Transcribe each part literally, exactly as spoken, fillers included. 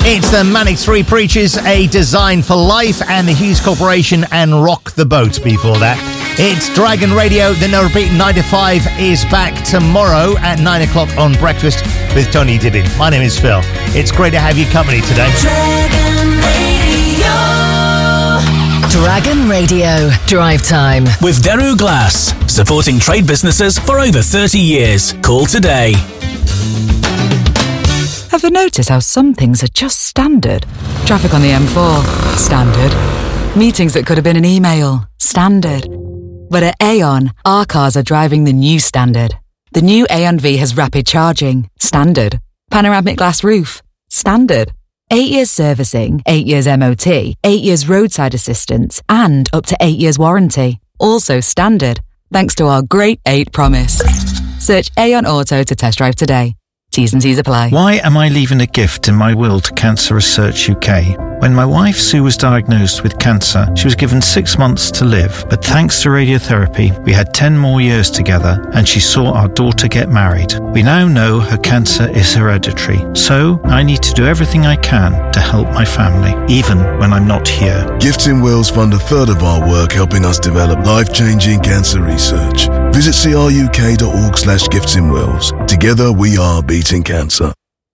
It's the Manic Three Preachers, A Design for Life, and the Hughes Corporation and Rock the Boat before that. It's Dragon Radio. The No Repeat nine to five is back tomorrow at nine o'clock on Breakfast with Tony Dibbin. My name is Phil. It's great to have you company today. Dragon Radio. Dragon Radio. Drive Time. With Daru Glass. Supporting trade businesses for over thirty years. Call today. Ever notice how some things are just standard? Traffic on the M four, standard. Meetings that could have been an email, standard. But at Aon, our cars are driving the new standard. The new Aon V has rapid charging, standard. Panoramic glass roof, standard. Eight years servicing, eight years M O T, eight years roadside assistance, and up to eight years warranty. Also standard, thanks to our Great Eight promise. Search Aon Auto to test drive today. T's and C's apply. Why am I leaving a gift in my will to Cancer Research U K? When my wife Sue was diagnosed with cancer, she was given six months to live. But thanks to radiotherapy, we had ten more years together and she saw our daughter get married. We now know her cancer is hereditary. So I need to do everything I can to help my family, even when I'm not here. Gifts in Wills fund a third of our work helping us develop life-changing cancer research. Visit cruk.org slash gifts in Wills. Together we are beating cancer.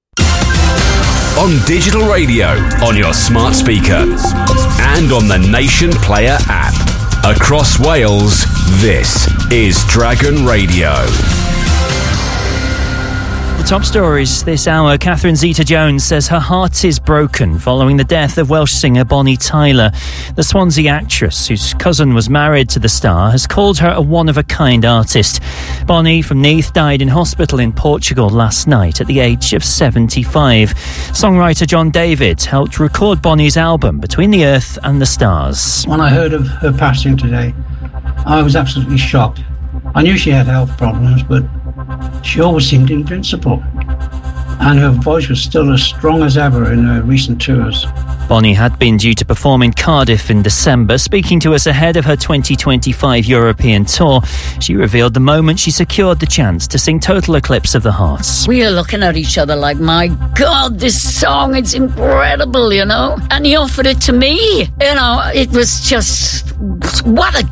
On digital radio, on your smart speaker, and on the Nation Player app. Across Wales, this is Dragon Radio. The top stories this hour. Catherine Zeta-Jones says her heart is broken following the death of Welsh singer Bonnie Tyler. The Swansea actress, whose cousin was married to the star, has called her a one-of-a-kind artist. Bonnie from Neath died in hospital in Portugal last night at the age of seventy-five. Songwriter John David helped record Bonnie's album Between the Earth and the Stars. When I heard of her passing today, I was absolutely shocked. I knew she had health problems, but she always seemed invincible, and her voice was still as strong as ever in her recent tours. Bonnie had been due to perform in Cardiff in December. Speaking to us ahead of her twenty twenty-five European tour, she revealed the moment she secured the chance to sing Total Eclipse of the Heart. We are looking at each other like, my God, this song, it's incredible, you know? And he offered it to me. You know, it was just, what a